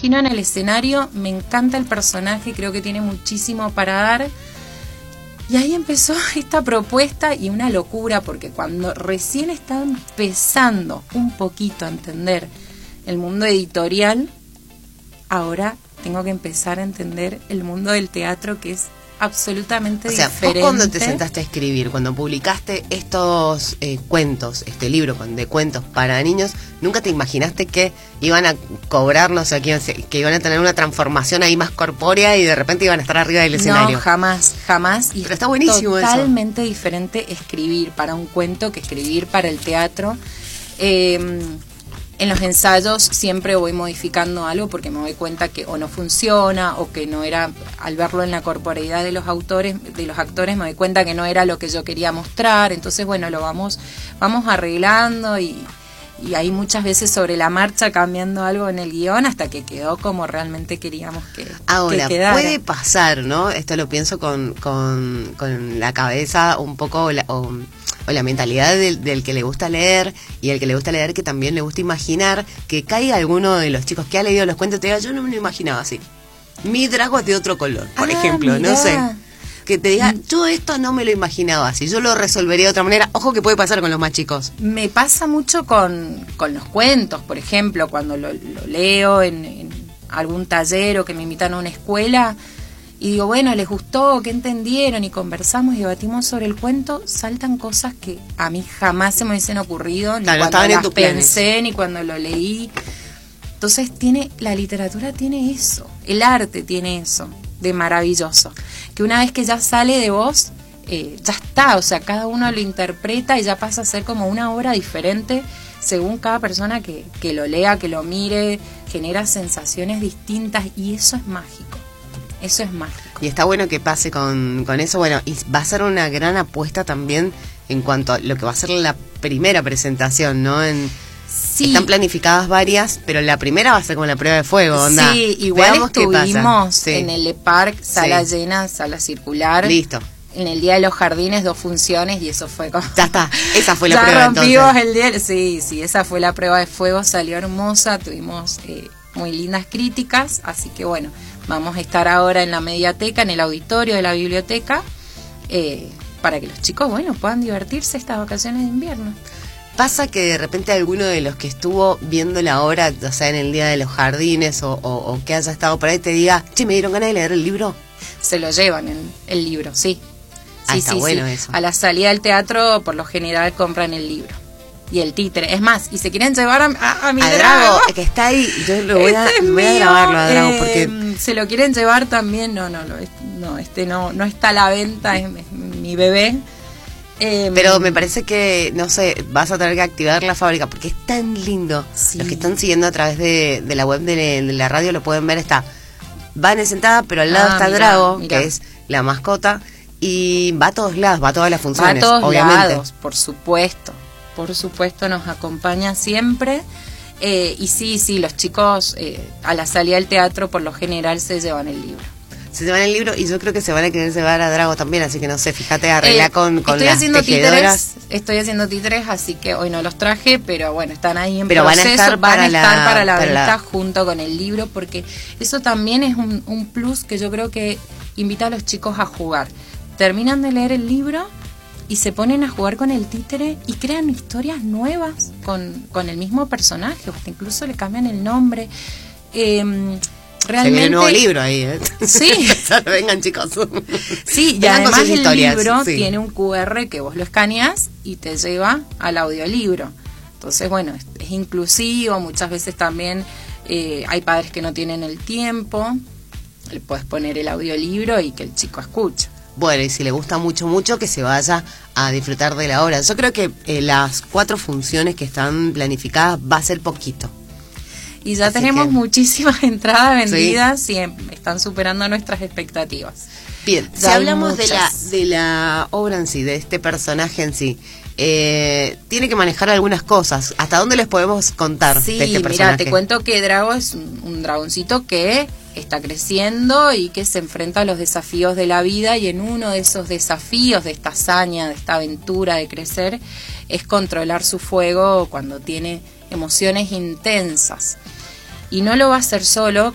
imagino en el escenario, me encanta el personaje, creo que tiene muchísimo para dar. Y ahí empezó esta propuesta y una locura, porque cuando recién estaba empezando un poquito a entender el mundo editorial, ahora tengo que empezar a entender el mundo del teatro, que es absolutamente diferente. ¿Vos cuando te sentaste a escribir, cuando publicaste estos cuentos, este libro de cuentos para niños, nunca te imaginaste que iban a cobrar, no sé, que iban a tener una transformación ahí más corpórea y de repente iban a estar arriba del escenario? No, jamás. Y pero está buenísimo eso. Totalmente diferente escribir para un cuento que escribir para el teatro. En los ensayos siempre voy modificando algo porque me doy cuenta que o no funciona o que no era, al verlo en la corporeidad de los actores me doy cuenta que no era lo que yo quería mostrar. Entonces, bueno, lo vamos arreglando y ahí muchas veces sobre la marcha cambiando algo en el guión hasta que quedó como realmente queríamos que ahora, quedara. Puede pasar, ¿no? Esto lo pienso con la cabeza un poco o la mentalidad del que le gusta leer y el que le gusta leer que también le gusta imaginar, que caiga alguno de los chicos que ha leído los cuentos y te diga, yo no me lo imaginaba así. Mi Drago es de otro color, por ejemplo, mirá. No sé. Que te diga, yo esto no me lo imaginaba así, yo lo resolvería de otra manera. Ojo que puede pasar con los más chicos. Me pasa mucho con los cuentos, por ejemplo, cuando lo leo en algún taller o que me invitan a una escuela y digo, bueno, ¿les gustó? ¿Qué entendieron? Y conversamos y debatimos sobre el cuento, saltan cosas que a mí jamás se me hubiesen ocurrido, ni cuando las pensé, ni cuando lo leí. Entonces la literatura tiene eso, el arte tiene eso de maravilloso, que una vez que ya sale de vos, ya está, o sea, cada uno lo interpreta y ya pasa a ser como una obra diferente según cada persona que lo lea, que lo mire, genera sensaciones distintas y eso es mágico. Eso es mágico. Y está bueno que pase con eso. Bueno, y va a ser una gran apuesta también en cuanto a lo que va a ser la primera presentación, ¿no? Sí. Están planificadas varias, pero la primera va a ser como la prueba de fuego, onda. Sí, igual veamos estuvimos en el Le Parc, sala llena, sala circular. Listo. En el Día de los Jardines 2 funciones y eso fue como... Ya está, esa fue la prueba rompimos entonces. El día, sí, esa fue la prueba de fuego, salió hermosa, tuvimos muy lindas críticas, así que bueno, vamos a estar ahora en la mediateca, en el auditorio de la biblioteca, para que los chicos, bueno, puedan divertirse estas vacaciones de invierno. ¿Pasa que de repente alguno de los que estuvo viendo la obra, o sea, en el Día de los Jardines o que haya estado por ahí, te diga, che, ¿me dieron ganas de leer el libro? Se lo llevan el libro, sí. Sí, está bueno eso. A la salida del teatro, por lo general, compran el libro. Y el títere. Es más, y se quieren llevar a mi Drago, que está ahí. Yo lo voy a grabarlo a Drago porque se lo quieren llevar también. No, no está a la venta, es mi bebé. Pero me parece que, no sé, vas a tener que activar la fábrica porque es tan lindo. Sí. Los que están siguiendo a través de la web de la radio lo pueden ver. Está Vane sentada, pero al lado está Drago, que es la mascota, y va a todos lados, va a todas las funciones. Va a todos obviamente. lados, por supuesto nos acompaña siempre. Y sí, los chicos a la salida del teatro por lo general se llevan el libro. Se llevan el libro y yo creo que se van a querer llevar a Drago también, así que no sé, fíjate, arregla con las tejedoras. Estoy haciendo títeres, así que hoy no los traje, pero bueno, están ahí en pero proceso, van a estar para la venta junto con el libro, porque eso también es un plus que yo creo que invita a los chicos a jugar. Terminan de leer el libro y se ponen a jugar con el títere y crean historias nuevas con el mismo personaje, o hasta incluso le cambian el nombre. Realmente, se viene un nuevo libro ahí, ¿eh? Sí. Vengan, chicos. Sí, y además el libro tiene un QR que vos lo escaneás y te lleva al audiolibro. Entonces, bueno, es inclusivo. Muchas veces también hay padres que no tienen el tiempo. Le puedes poner el audiolibro y que el chico escuche. Bueno, y si le gusta mucho, que se vaya a disfrutar de la obra. Yo creo que las 4 funciones que están planificadas va a ser poquito. Y ya tenemos muchísimas entradas vendidas y están superando nuestras expectativas. Bien, si hablamos de la obra en sí, de este personaje en sí, tiene que manejar algunas cosas. ¿Hasta dónde les podemos contar de este personaje? Mira, te cuento que Drago es un dragoncito que está creciendo y que se enfrenta a los desafíos de la vida, y en uno de esos desafíos, de esta hazaña, de esta aventura de crecer, es controlar su fuego cuando tiene emociones intensas. Y no lo va a hacer solo,